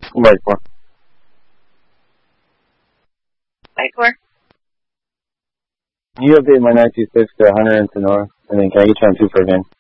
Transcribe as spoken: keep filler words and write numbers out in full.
Right four. Right four. Can you update my nine two six to Hunter and Sonora? And then can I get you on two for again?